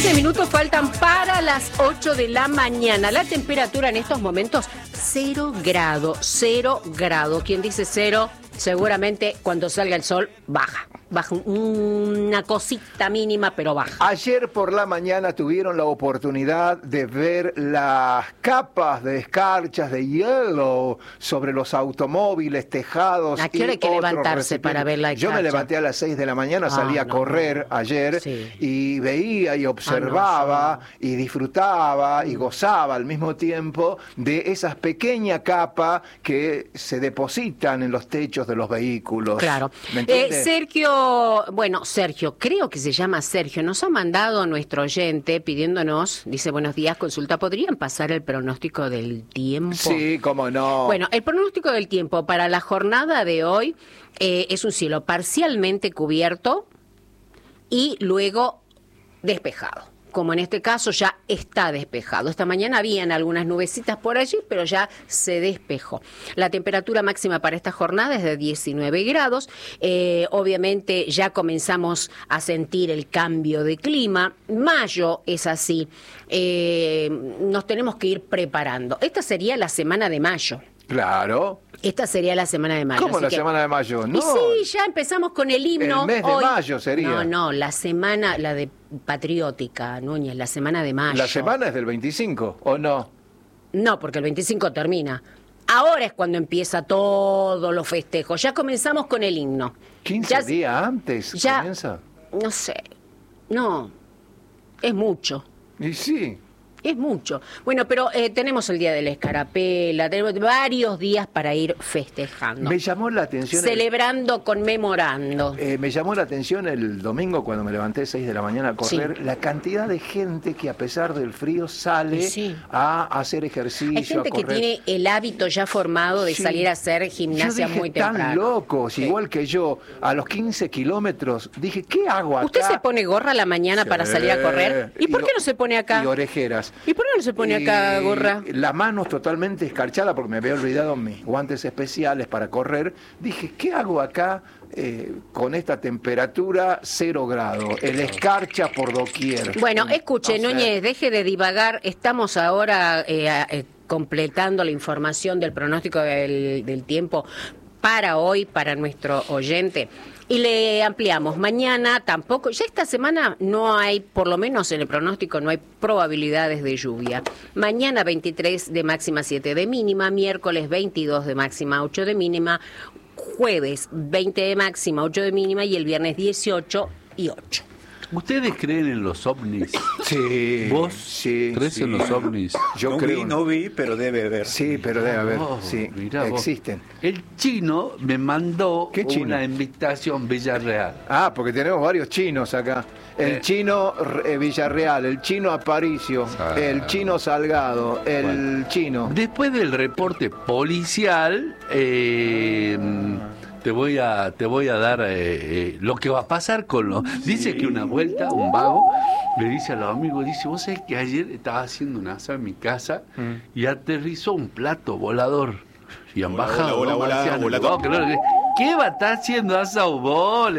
Minutos faltan para las 8 de la mañana. La temperatura en estos momentos 0 grado, 0 grado. Quien dice 0, seguramente cuando salga el sol baja una cosita mínima, pero baja. Ayer por la mañana tuvieron la oportunidad de ver las capas de escarchas de hielo sobre los automóviles, tejados. ¿A qué hora hay que levantarse para ver la escarcha? Yo me levanté a las 6 de la mañana, salí a correr ayer y veía y observaba y disfrutaba y gozaba al mismo tiempo de esas pequeñas capas que se depositan en los techos de los vehículos. Claro. Sergio, creo que se llama Sergio, nos ha mandado nuestro oyente pidiéndonos, dice, buenos días, consulta, ¿podrían pasar el pronóstico del tiempo? Sí, cómo no. Bueno, el pronóstico del tiempo para la jornada de hoy es un cielo parcialmente cubierto y luego despejado. Como en este caso ya está despejado. Esta mañana habían algunas nubecitas por allí, pero ya se despejó. La temperatura máxima para esta jornada es de 19 grados. Obviamente ya comenzamos a sentir el cambio de clima. Mayo es así. Nos tenemos que ir preparando. Esta sería la semana de mayo. Claro. Esta sería la semana de mayo. ¿Cómo la semana de mayo? No. Y sí, ya empezamos con el himno. El mes de mayo sería. No, la semana, la de patriótica, Núñez, la semana de mayo. ¿La semana es del 25 o no? No, porque el 25 termina. Ahora es cuando empieza todos los festejos. Ya comenzamos con el himno. 15 días antes comienza. No sé. No. Es mucho. Y sí. Es mucho. Bueno, pero tenemos el día de la escarapela, tenemos varios días para ir festejando. Me llamó la atención... Celebrando, conmemorando. Me llamó la atención el domingo cuando me levanté 6 de la mañana a correr, la cantidad de gente que a pesar del frío sale a hacer ejercicio, hay gente a correr. Que tiene el hábito ya formado de salir a hacer gimnasia muy temprano. Tan locos, igual que yo, a los 15 kilómetros, dije, ¿qué hago acá? ¿Usted se pone gorra a la mañana para salir a correr? ¿Y por qué no se pone acá? Y orejeras. ¿Y por qué no se pone acá gorra? Las manos totalmente escarchadas porque me había olvidado mis guantes especiales para correr. Dije, ¿qué hago acá con esta temperatura 0 grados? El escarcha por doquier. Bueno, escuche, Núñez, deje de divagar. Estamos ahora completando la información del pronóstico del tiempo para hoy, para nuestro oyente. Y le ampliamos, mañana tampoco, ya esta semana no hay, por lo menos en el pronóstico, no hay probabilidades de lluvia. Mañana 23 de máxima, 7 de mínima, miércoles 22 de máxima, 8 de mínima, jueves 20 de máxima, 8 de mínima y el viernes 18 y 8. ¿Ustedes creen en los ovnis? Sí. ¿Vos sí, crees en los ovnis? Yo no vi, pero debe haber. Sí, pero debe haber. Sí, existen. El chino me mandó una invitación Villarreal. Ah, porque tenemos varios chinos acá. El chino Villarreal, el chino Aparicio, el chino Salgado, el chino. Después del reporte policial, te voy a dar lo que va a pasar con los... Dice que una vuelta, un vago, le dice a los amigos, dice, vos sabés que ayer estaba haciendo un asado en mi casa y aterrizó un plato volador. Y han bajado. Volador. ¿Qué va a estar haciendo asado vos?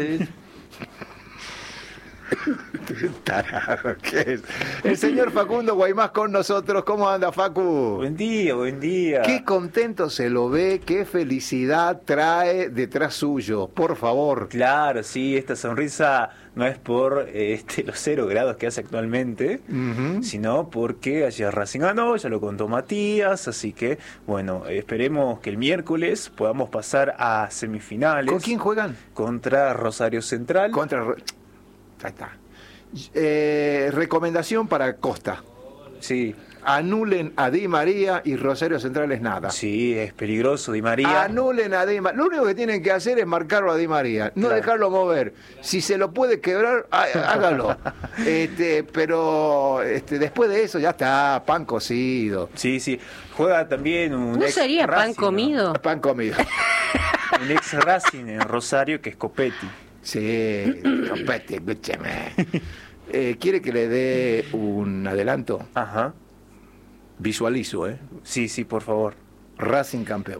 Tarado, ¿qué es? El señor Facundo Guaymás con nosotros. ¿Cómo anda, Facu? Buen día. Qué contento se lo ve, qué felicidad trae detrás suyo, por favor. Claro, sí, esta sonrisa no es por los 0 grados que hace actualmente, sino porque ayer Racing ganó, ya lo contó Matías, así que, bueno, esperemos que el miércoles podamos pasar a semifinales. ¿Con quién juegan? Contra Rosario Central. Ahí está. Recomendación para Costa. Sí. Anulen a Di María y Rosario Central es nada. Sí, es peligroso Di María. Anulen a Di María. Lo único que tienen que hacer es marcarlo a Di María, no dejarlo mover. Si se lo puede quebrar, hágalo. Pero después de eso ya está, pan cocido. Sí. Juega también un ¿No ex sería Racing, pan comido? ¿no? Pan comido. Un ex Racing en Rosario que es Copetti. Sí, Copetti, escúcheme. ¿Quiere que le dé un adelanto? Ajá. Visualizo, Sí, por favor. Racing campeón.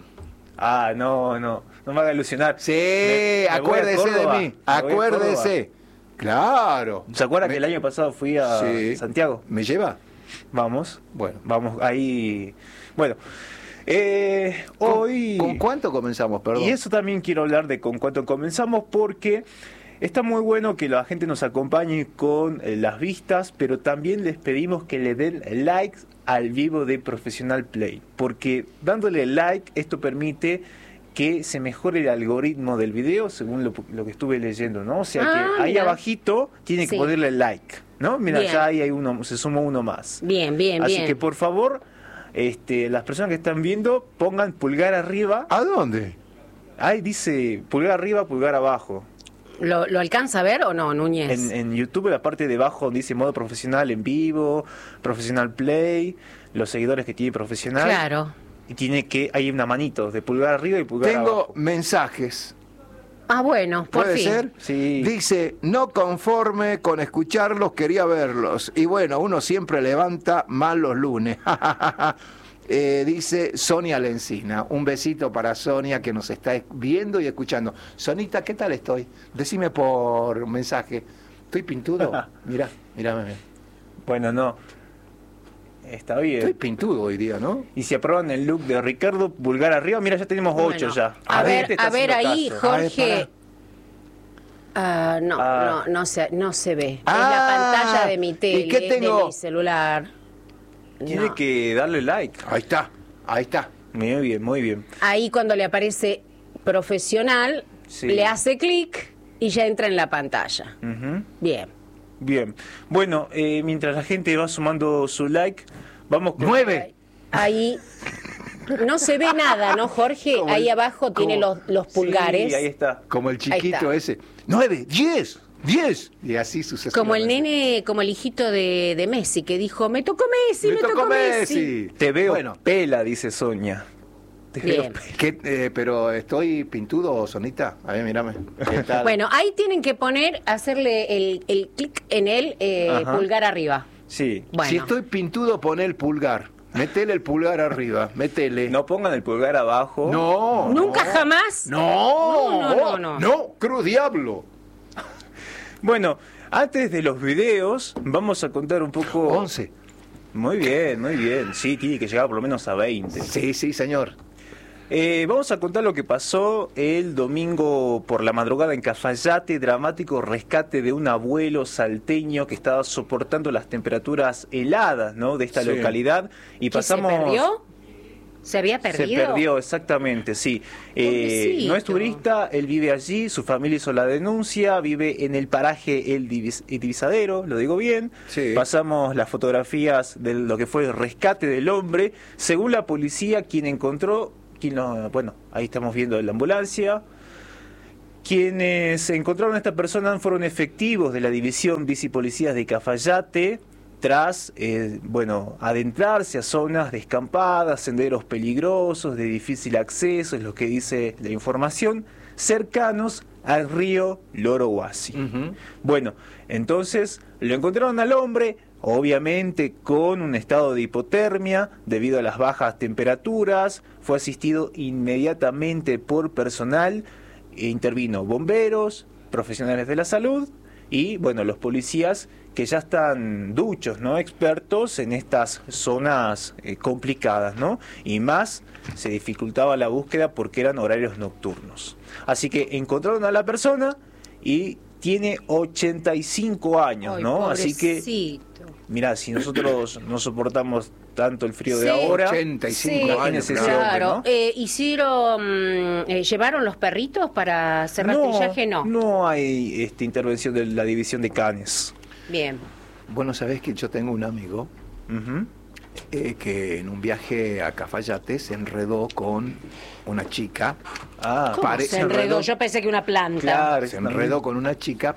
No me haga ilusionar. Sí, acuérdese de mí, acuérdese. Claro. ¿Se acuerda que el año pasado fui a Santiago? ¿Me lleva? Vamos. Bueno. Vamos ahí. Bueno. Hoy... ¿Con cuánto comenzamos? Perdón. Y eso también quiero hablar de con cuánto comenzamos, porque está muy bueno que la gente nos acompañe con las vistas, pero también les pedimos que le den like al vivo de Profesional Play, porque dándole like esto permite que se mejore el algoritmo del video, según lo que estuve leyendo, ¿no? O sea que ahí abajito tiene que ponerle like, ¿no? Mira, bien. Ya ahí hay uno, se sumó uno más. Bien. Así que por favor, las personas que están viendo, pongan pulgar arriba. ¿A dónde? Ahí dice pulgar arriba, pulgar abajo. ¿Lo alcanza a ver o no, Núñez? En YouTube, la parte de abajo donde dice modo profesional en vivo, Profesional Play, los seguidores que tiene Profesional. Claro. Y hay una manito de pulgar arriba y pulgar abajo. Tengo mensajes. Bueno, por ¿Puede fin. ser? Sí. Dice, no conforme con escucharlos, quería verlos. Y bueno, uno siempre levanta mal los lunes. Dice Sonia Lencina. Un besito para Sonia que nos está viendo y escuchando. Sonita, ¿qué tal estoy? Decime por mensaje. ¿Estoy pintudo? Mírame. Bueno, no. Está bien. Estoy pintudo hoy día, ¿no? Y si aprueban el look de Ricardo, pulgar arriba, mira, ya tenemos 8 ya. A ver ahí, caso. Jorge. No se ve. Es la pantalla de mi tele, ¿y qué tengo? de mi celular. Tiene que darle like. Ahí está. Muy bien. Ahí cuando le aparece Profesional, le hace clic y ya entra en la pantalla. Bien. Bueno, mientras la gente va sumando su like, vamos con... 9. Ahí no se ve nada, ¿no, Jorge? Ahí abajo tiene los pulgares. Sí, ahí está. Como el chiquito ese. 9, 10. Y así sucesivamente. Como el nene, como el hijito de Messi, que dijo, me tocó Messi. Te veo pela, dice Sonia. Bien. Pero estoy pintudo, Sonita. A ver, mírame. ¿Qué tal? Bueno, ahí tienen que hacerle el clic en el pulgar arriba. Sí. Bueno. Si estoy pintudo, poné el pulgar. Métele el pulgar arriba, métele. No pongan el pulgar abajo. No. ¿Nunca jamás? No, cruz diablo. Bueno, antes de los videos, vamos a contar un poco... 11. Muy bien. Sí, tiene que llegar por lo menos a 20. Sí, señor. Vamos a contar lo que pasó el domingo por la madrugada en Cafayate, dramático rescate de un abuelo salteño que estaba soportando las temperaturas heladas, ¿no?, de esta localidad. Y pasamos... ¿Se perdió? ¿Se había perdido? Se perdió, exactamente, sí. No es turista, él vive allí, su familia hizo la denuncia, vive en el paraje El Divisadero, lo digo bien. Sí. Pasamos las fotografías de lo que fue el rescate del hombre. Según la policía, ahí estamos viendo la ambulancia. Quienes encontraron a esta persona fueron efectivos de la División Bicipolicías de Cafayate, tras adentrarse a zonas descampadas, senderos peligrosos, de difícil acceso, es lo que dice la información, cercanos al río Lorohuasi. Bueno, entonces lo encontraron al hombre, obviamente con un estado de hipotermia debido a las bajas temperaturas, fue asistido inmediatamente por personal, intervino bomberos, profesionales de la salud y los policías que ya están duchos, ¿no?, expertos en estas zonas complicadas, ¿no? Y más se dificultaba la búsqueda porque eran horarios nocturnos. Así que encontraron a la persona y tiene 85 años, ¿no? Pobrecito. Así que, mira, si nosotros no soportamos tanto el frío de ahora, 85 años, claro. Hombre, ¿no? ¿Llevaron los perritos para hacer rastrillaje? No hay intervención de la división de canes. Bien. Bueno, sabés que yo tengo un amigo que en un viaje a Cafayate se enredó con una chica. ¿Cómo se enredó? Yo pensé que una planta. Claro, se enredó con una chica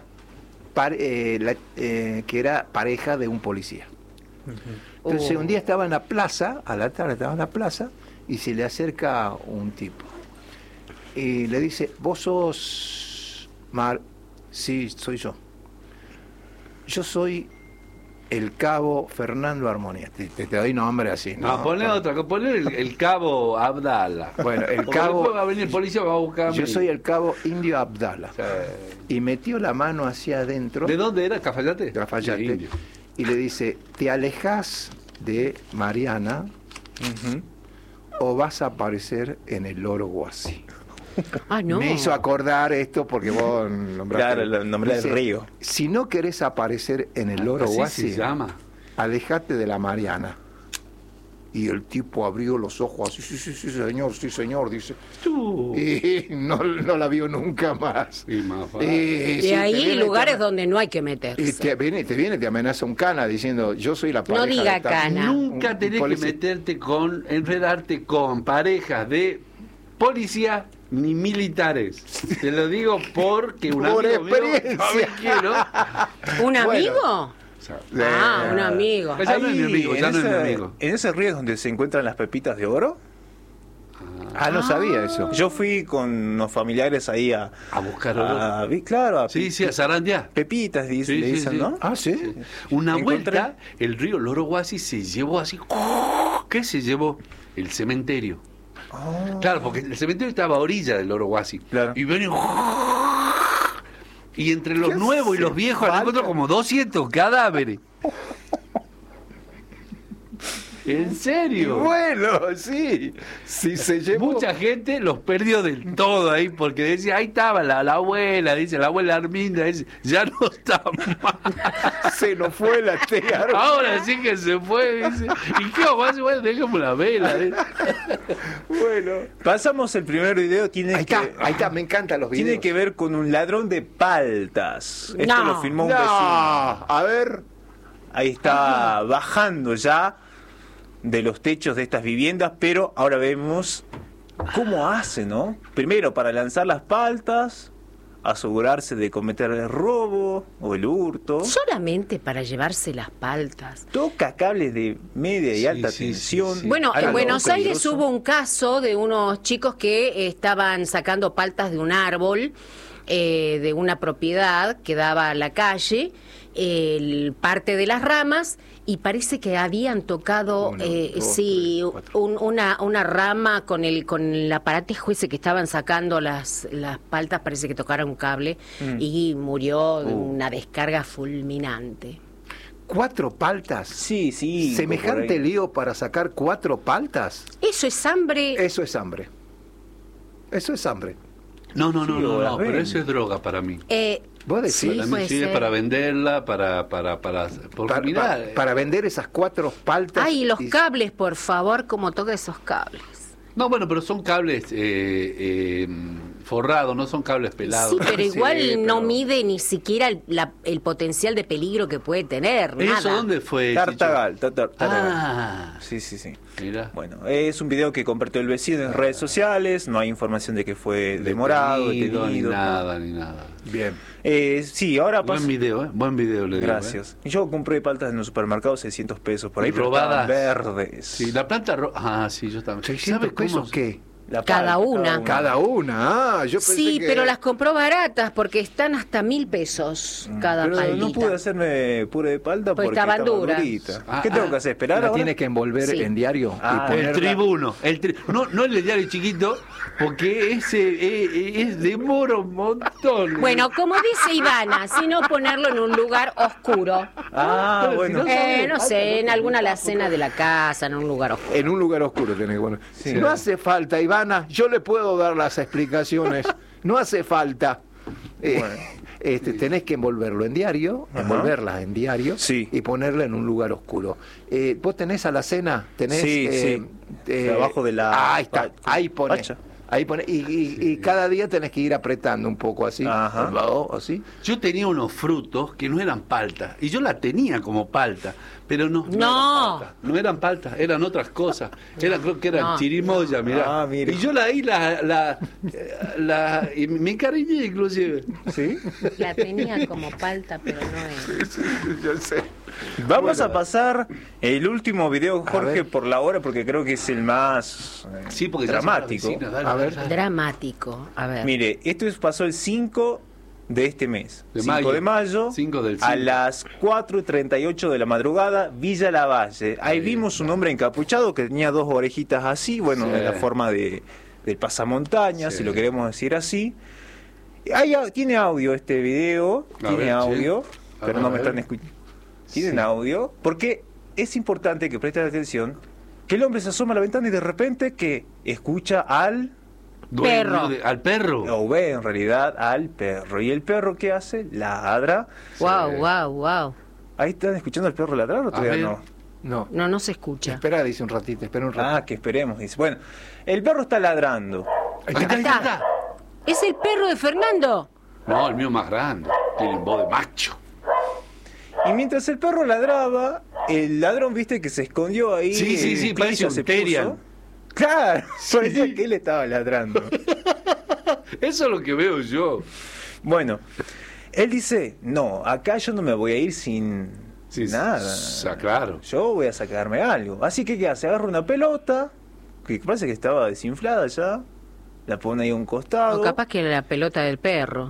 que era pareja de un policía. Entonces un día estaba en la plaza, a la tarde estaba en la plaza, y se le acerca un tipo. Y le dice, ¿vos sos Sí, soy yo. Yo soy el cabo Fernando Armonía. Te doy nombre así, ¿no? No, ponle otra, ponle el cabo Abdala. Bueno, el Porque cabo... después va a venir el policía, va a buscar. Yo soy el cabo Indio Abdala. Sí. Y metió la mano hacia adentro. ¿De dónde era? ¿Cafayate? Cafayate. Sí, Indio. Y le dice, ¿te alejas de Mariana o vas a aparecer en el Loro Guasi? Ah, no. Me hizo acordar esto porque vos nombraste. Claro, el nombre del río. Si no querés aparecer en el Loro Así Guasi, se llama. alejate de la Mariana. Y el tipo abrió los ojos así, sí, señor, dice. Y no la vio nunca más. Y más fácil. Y ahí lugares donde no hay que meterse. Y te amenaza un cana diciendo, yo soy la pareja. No diga de esta-". cana. Nunca tenés que meterte enredarte con parejas de policía ni militares. Te lo digo porque un Por amigo mío, experiencia. ¿sabes qué, no? ¿Un Bueno. amigo? Un amigo. Ya no es mi Ahí, amigo, ya no es mi amigo. En ese río es donde se encuentran las pepitas de oro. No sabía eso. Yo fui con unos familiares ahí a buscar oro. Claro, a Sí, a Zarandeá. pepitas, le dicen, sí. ¿no? ¿Sí? Una Encontré- vuelta, el río Loro Guasi se llevó así. ¿Qué se llevó? El cementerio. Claro, porque el cementerio estaba a orilla del Loro Guasi. Claro. Y venía. Y entre los ¿Qué nuevos y hace los viejos falta? encontró como 200 cadáveres. ¿En serio? Bueno, sí. Sí se llevó. Mucha gente los perdió del todo ahí porque decía, ahí estaba la abuela, dice la abuela Arminda, dice, ya no está más. Se nos fue la tía. Ahora sí que se fue, dice. ¿Y qué vamos a hacer? Bueno, dejemos la vela. Dice. Bueno. Pasamos el primer video, Ahí está, me encantan los videos. tiene que ver con un ladrón de paltas. Esto No. lo filmó un No, vecino. a ver. Ahí está bajando ya de los techos de estas viviendas, pero ahora vemos cómo hace, ¿no? Primero para lanzar las paltas, asegurarse de cometer el robo o el hurto. Solamente para llevarse las paltas. Toca cables de media y Sí, alta sí, tensión. sí, sí. Bueno, en Algo Buenos Aires peligroso. hubo un caso de unos chicos que estaban sacando paltas de un árbol de una propiedad que daba a la calle, parte de las ramas, y parece que habían tocado Uno, dos, sí, tres, cuatro. una rama con el aparatejo ese que estaban sacando las paltas, parece que tocaron un cable y murió de una descarga fulminante. 4 paltas. Sí, sí. Semejante por ahí. lío para sacar 4 paltas. Eso es hambre. Eso es hambre. Eso es hambre. No, Sí, o las pero ven. eso es droga para mí. ¿Vos decís? Sí, Para mí puede sí, es ser. para venderla, porque mirá, Para vender esas 4 paltas. Ay, los cables, por favor, como toca esos cables. no, bueno, pero son cables forrados, no son cables pelados. Sí, pero Sí, igual no pero- mide ni siquiera el potencial de peligro que puede tener. ¿Eso Nada. dónde fue, Tartagal, Tartagal. Ah, Sí, sí, sí. mira. Bueno, es un video que compartió el vecino en redes sociales, no hay información de que fue demorado, Ni detenido. nada. Bien. Sí, ahora pasa... Buen video, le digo. Gracias. Yo compré paltas en un supermercado, 600 pesos por ahí, pero Robadas. estaban verdes. Sí, la planta sí, yo también. 600 ¿Sabes cómo pesos qué? La Cada palta, una. Cada una. Yo pensé Sí, que... pero las compró baratas porque están hasta 1.000 pesos cada Pero paldita. no pude hacerme puré de palta Pues porque estaban estaban duras. duritas. ¿Qué tengo que hacer? ¿Esperar La ahora? tiene que envolver Sí. en diario Ah, y El ponerla... tribuno. No el diario chiquito, porque ese demora un montón. Bueno, como dice Ivana, sino ponerlo en un lugar oscuro. Ah, Pero si bueno. no- No sé, en alguna alacena de la casa, en un lugar oscuro. En un lugar oscuro tenés que poner. No hace falta, Ivana, yo le puedo dar las explicaciones. No hace falta. Tenés que envolverlo en diario, envolverla en diario Sí. y ponerla en un lugar oscuro. ¿Vos tenés alacena? ¿Tenés? Sí, sí. Debajo de la Ahí está, ahí pone. pacha. Ahí pone. Y cada día tenés que ir apretando un poco así. Ajá. Así. Yo tenía unos frutos que no eran palta, y yo la tenía como palta, pero no. No. No eran paltas, eran otras cosas. Creo que eran No. chirimoya, mirá. Ah, mira. Y yo y me encariñé inclusive. ¿Sí? La tenía como palta, pero no es. Yo sé. Vamos Bueno. a pasar el último video, Jorge, ver. por la hora, porque creo que es el más Sí, porque ya dramático. son las vecinas, dale, A ver. dale. Dramático. A ver. Mire, pasó el 5 de este mes, De 5 mayo. de mayo, 5 del a 5. las 4:38 de la madrugada, Villa Lavalle. Ahí vimos un hombre encapuchado que tenía 2 orejitas así, bueno, Sí. en la forma del pasamontañas, Sí. si lo queremos decir así. Tiene audio este video, A tiene ver, audio, che. pero A no me ver. están escuchando. Tienen Sí. audio, porque es importante que presten atención, que el hombre se asoma a la ventana y de repente que escucha al... Perro. Al perro. O ve en realidad al perro. ¿Y el perro qué hace? Ladra. Wow. ¿Ahí están escuchando al perro ladrar o todavía ver. no? No. No se escucha. Espera, dice un ratito, espera un ratito. Ah, que esperemos, dice. Bueno, el perro está ladrando. Ahí está. Es el perro de Fernando. No, el mío más grande. Tiene voz de macho. Y mientras el perro ladraba, el ladrón, viste, que se escondió ahí. Sí, parece un se Terian. puso. Claro, parecía que él estaba ladrando. Eso es lo que veo yo. Bueno, él dice, no, acá yo no me voy a ir sin Sí, nada. claro. Yo voy a sacarme algo. Así que, ¿qué hace? Agarra una pelota, que parece que estaba desinflada ya, la pone ahí a un costado. O capaz que era la pelota del perro.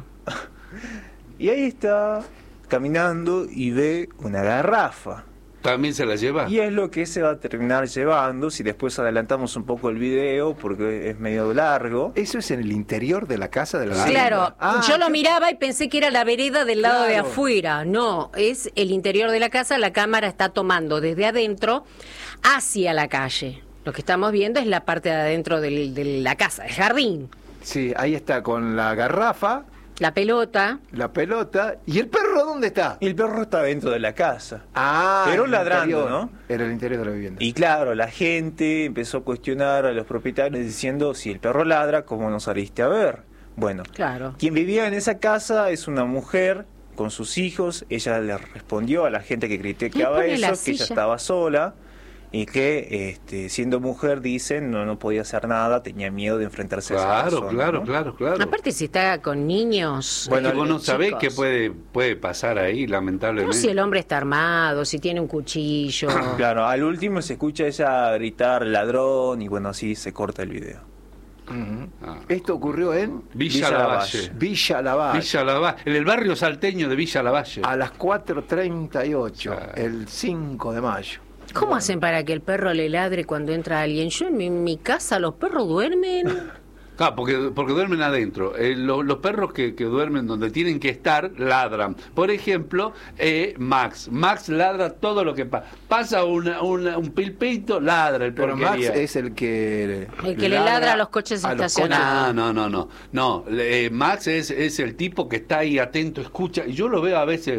Y ahí está, caminando y ve una garrafa. También se la lleva. Y es lo que se va a terminar llevando, si después adelantamos un poco el video, porque es medio largo. ¿Eso es en el interior de la casa de la Sí. Claro, Ah, yo lo miraba y pensé que era la vereda del lado de Claro. afuera. No, es el interior de la casa. La cámara está tomando desde adentro hacia la calle. Lo que estamos viendo es la parte de adentro de la casa, el jardín. Sí, ahí está con la garrafa, La pelota. la pelota. ¿Y el perro dónde está? Y el perro está dentro de la casa. Ah, Pero en el ladrando, interior. ¿no? Era el interior de la vivienda. Y claro, la gente empezó a cuestionar a los propietarios diciendo, si el perro ladra, ¿cómo no saliste a ver? Bueno, Claro. quien vivía en esa casa es una mujer con sus hijos. Ella le respondió a la gente que criticaba pone la eso, que ella silla. estaba sola y que siendo mujer, dicen, no podía hacer nada, tenía miedo de enfrentarse a esa persona, ¿no? Claro. Aparte, si está con niños. Bueno, vos no sabés chicos. qué puede pasar ahí, No, lamentablemente. si el hombre está armado, si tiene un cuchillo. Claro, al último se escucha ella gritar ladrón y bueno, así se corta el video. Ujú. Ah. Esto ocurrió en Villa Lavalle. Villa Lavalle. Villa Lavalle. En el barrio salteño de Villa Lavalle. A las 4:38, Sí. el 5 de mayo. ¿Cómo hacen para que el perro le ladre cuando entra alguien? Yo en mi casa, los perros duermen. Claro, porque duermen adentro. Los perros que duermen donde tienen que estar, ladran. Por ejemplo, Max. Max ladra todo lo que pasa. Pasa un pilpito, ladra el Pero Max porquería. es el que... El que le ladra a los coches a los estacionados. No. Max es el tipo que está ahí atento, escucha. Y yo lo veo a veces,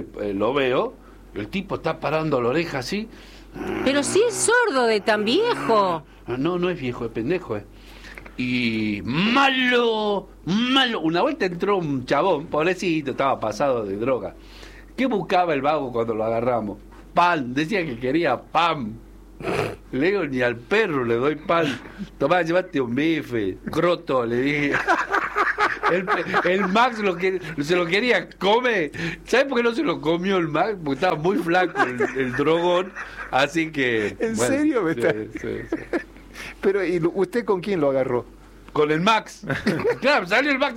el tipo está parando la oreja así. Pero si es sordo de tan viejo. No es viejo, es pendejo. Y malo. Una vuelta entró un chabón, pobrecito, estaba pasado de droga. ¿Qué buscaba el vago cuando lo agarramos? Pan, decía que quería pan. Le digo, ni al perro le doy pan. Tomá, llevate un bife, croto, le dije. El Max se lo quería comer. ¿Sabes por qué no se lo comió el Max? Porque estaba muy flaco el drogón. Así que... ¿En bueno, serio me está- sí. Pero, ¿y usted con quién lo agarró? Con el Max. Claro, salió el Max.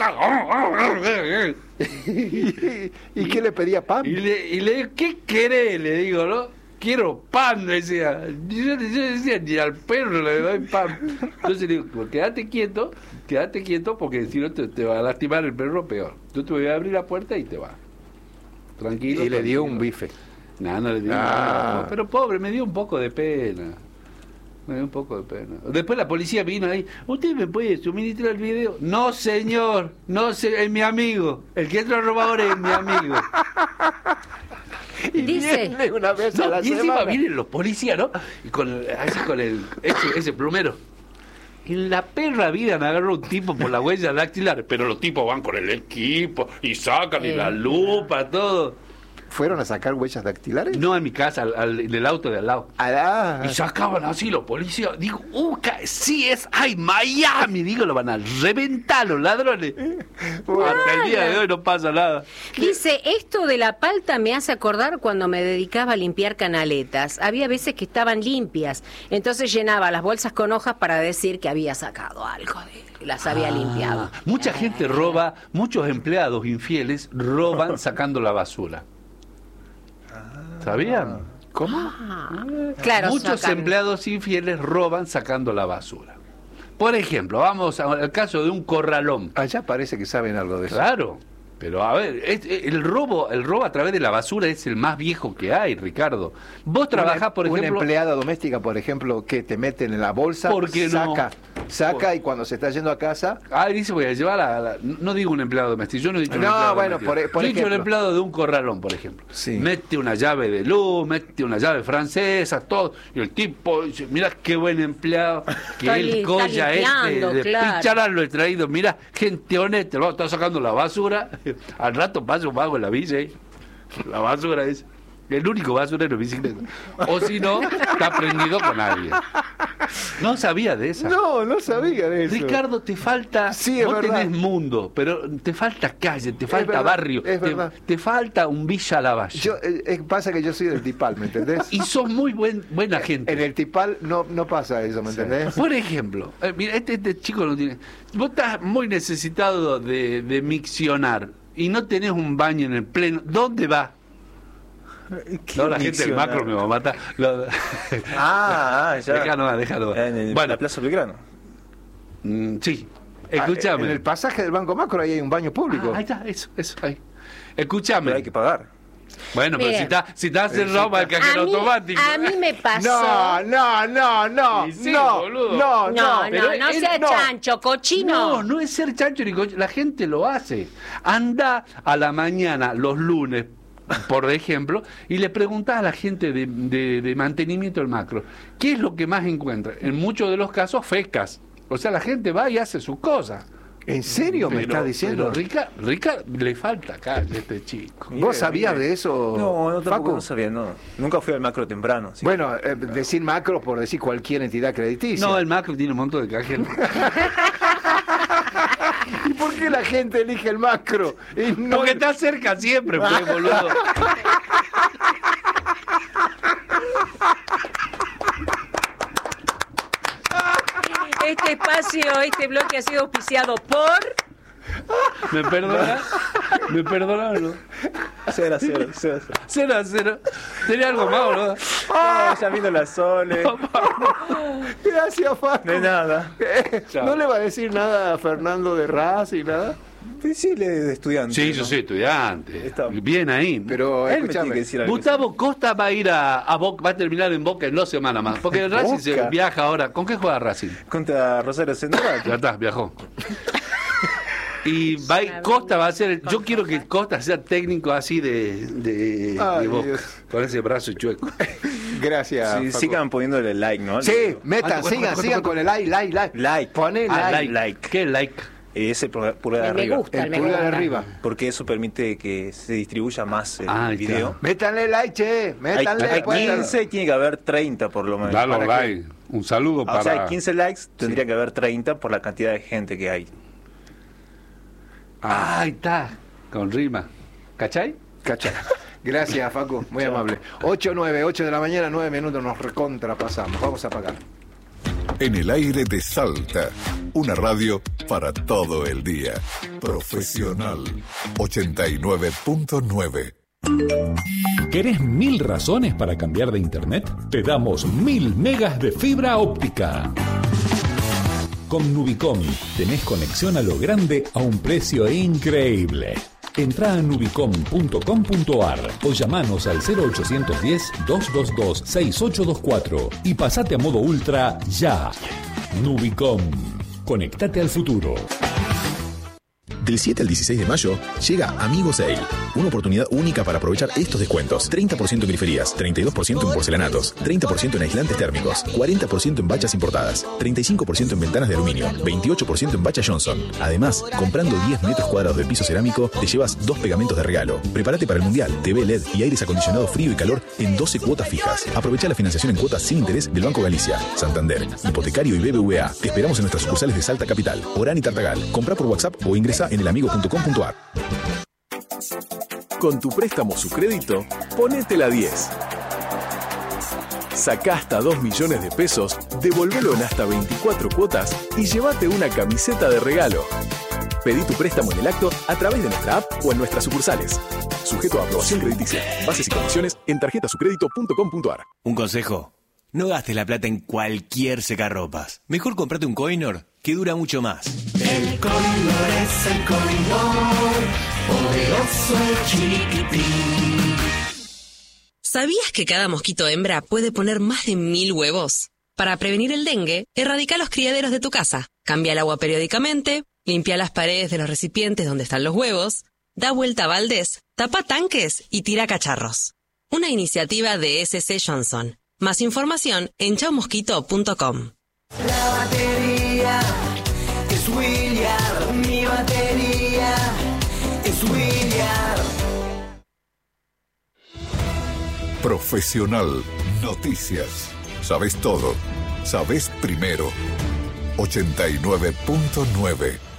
¿Y qué le pedía pan? Y le digo, ¿qué querés? Le digo, ¿no? Quiero pan, decía. Yo decía, ni al perro le doy pan. Entonces le digo, pues quédate quieto, porque si no te va a lastimar el perro peor. Yo te voy a abrir la puerta y te va. Tranquilo. Y le dio tranquilo. un bife. No le dio Ah. nada. Pero pobre, me dio un poco de pena. Después la policía vino ahí. ¿Usted me puede suministrar el video? No, señor. No, es mi amigo. El que entra a robar ahora es mi amigo. Y Dice- viene una vez a No, la y encima semana. vienen los policías, ¿no? Y con ese plumero. En la perra vida me agarró un tipo por la huella dactilar, pero los tipos van con el equipo y sacan y la lupa, todo. ¿Fueron a sacar huellas dactilares? No en mi casa, del auto de al lado. Y sacaban así los policías. Digo, sí es, Miami. Digo, lo van a reventar los ladrones. Hasta el día de hoy no pasa nada. Dice, esto de la palta me hace acordar cuando me dedicaba a limpiar canaletas. Había veces que estaban limpias. Entonces llenaba las bolsas con hojas para decir que había sacado algo las había limpiado. Mucha gente roba, muchos empleados infieles roban sacando la basura. ¿Sabían? ¿Cómo? Claro, muchos empleados infieles roban sacando la basura. Por ejemplo, vamos al caso de un corralón. Allá parece que saben algo de eso. Claro. Pero a ver, el robo a través de la basura es el más viejo que hay, Ricardo. Vos trabajás, por ejemplo... Una empleada doméstica, por ejemplo, que te meten en la bolsa, saca y cuando se está yendo a casa... dice, voy a llevar no digo un empleado doméstico, yo no he dicho un No, empleado bueno, doméstico. por Yo he dicho ejemplo. el empleado de un corralón, por ejemplo. Sí. Mete una llave de luz, mete una llave francesa, todo. Y el tipo dice, mirá qué buen empleado, que el colla de Picharán lo he traído. Mirá, gente honesta, está sacando la basura... Al rato pasa un vago en la villa, la basura es el único basurero en bicicleta. O si no, está prendido con alguien. No sabía de esa. No sabía de eso. Ricardo, te falta... Sí, es vos verdad. tenés mundo, pero te falta calle, te falta verdad, barrio, es verdad. te falta un Villa Lavalle. Pasa que yo soy del Tipal, ¿me entendés? Y sos muy buena gente. En el Tipal no pasa eso, ¿me entendés? Por ejemplo, mira, este chico no tiene... Vos estás muy necesitado de miccionar y no tenés un baño en el pleno. ¿Dónde va? No, la gente del macro me va a matar. Ya. Déjalo. En la Plaza Belgrano. Sí. Escúchame. En el pasaje del Banco Macro ahí hay un baño público. Ahí está, eso, ahí. Escúchame. Pero hay que pagar. Bueno, Miren, pero si estás cerrado para el cajero automático. A mí me pasó... No, Y sí, boludo. No sea chancho, cochino. No es ser chancho ni cochino. La gente lo hace. Anda a la mañana, los lunes, por ejemplo, y le preguntás a la gente de mantenimiento del macro, ¿qué es lo que más encuentra? En muchos de los casos, fecas. O sea, la gente va y hace sus cosas. ¿En serio me estás diciendo? Pero Rica le falta calle a este chico. ¿Vos sabías de eso, No, tampoco Facu? no sabía, no. Nunca fui al macro temprano. ¿Sí? Bueno, decir macro por decir cualquier entidad crediticia. No, el macro tiene un montón de cajeros. ¿Y por qué la gente elige el macro? Y no Porque está cerca siempre, pues, boludo. Este espacio, este bloque ha sido auspiciado por... ¿Me perdonás? ¿Me perdonás o no? 0-0. 0-0. ¿Tenía algo más, boludo? Ya vino la Sole. Gracias, Facu. De nada. ¿No le va a decir nada a Fernando de Raz y nada? Sí, de estudiante. Sí, ¿no? yo soy estudiante. Está. Bien ahí. Pero Él me tiene que escúchame, decir algo. Gustavo Costa va a ir a Boca, va a terminar en Boca en 2 semanas más. Porque el Racing se Boca. viaja ahora. ¿Con qué juega Racing? Contra Rosario Central. Ya está, viajó. Y Costa va a ser... Yo quiero que Costa sea técnico así de Ay, Boca. Dios. Con ese brazo chueco. Gracias. Sí, Facu. sigan poniéndole like, ¿no? Sí, metan, ¿Cuánto? sigan con el like. Like. Poné like. ¿Qué like? Es el pulgar de El me arriba. gusta. El pulgar de arriba. Porque eso permite que se distribuya más el Ahí video. está. Métanle like, che. Métanle. Hay pues. 15 y tiene que haber 30 por lo menos. Dale ¿Para like. Un saludo para... O sea, hay 15 likes, tendría que haber 30 por la cantidad de gente que hay. Ahí está. Con rima. ¿Cachai? Cacha. Gracias, Facu. Muy amable. 8 de la mañana, 9 minutos, nos recontrapasamos. Vamos a pagar. En el aire de Salta, una radio para todo el día. Profesional 89.9. ¿Querés 1000 razones para cambiar de internet? Te damos 1000 megas de fibra óptica. Con Nubicom tenés conexión a lo grande a un precio increíble. Entrá a nubicom.com.ar o llamanos al 0810-222-6824 y pasate a modo ultra ya. Nubicom. Conectate al futuro. Del 7 al 16 de mayo llega Amigo Sale, una oportunidad única para aprovechar estos descuentos. 30% en griferías, 32% en porcelanatos, 30% en aislantes térmicos, 40% en bachas importadas, 35% en ventanas de aluminio, 28% en bacha Johnson. Además, comprando 10 metros cuadrados de piso cerámico, te llevas 2 pegamentos de regalo. Prepárate para el Mundial, TV LED y aires acondicionados frío y calor en 12 cuotas fijas. Aprovecha la financiación en cuotas sin interés del Banco Galicia, Santander, Hipotecario y BBVA. Te esperamos en nuestras sucursales de Salta Capital, Orán y Tartagal. Comprá por WhatsApp o ingresa en elamigo.com.ar. Con tu préstamo Sucrédito, ponete la 10. Sacá hasta 2 millones de pesos, devolvelo en hasta 24 cuotas y llévate una camiseta de regalo. Pedí tu préstamo en el acto a través de nuestra app o en nuestras sucursales. Sujeto a aprobación crediticia. Bases y condiciones en tarjetasucredito.com.ar. Un consejo: no gastes la plata en cualquier secarropas. Mejor comprate un Coinor que dura mucho más. El Coinor es el Coinor, poderoso y chiquitín. ¿Sabías que cada mosquito hembra puede poner más de 1000 huevos? Para prevenir el dengue, erradica los criaderos de tu casa. Cambia el agua periódicamente, limpia las paredes de los recipientes donde están los huevos, da vuelta a baldes, tapa tanques y tira cacharros. Una iniciativa de SC Johnson. Más información en chaumosquito.com. La batería es Williard, mi batería es Williard. Profesional Noticias. Sabes todo. Sabes primero. 89.9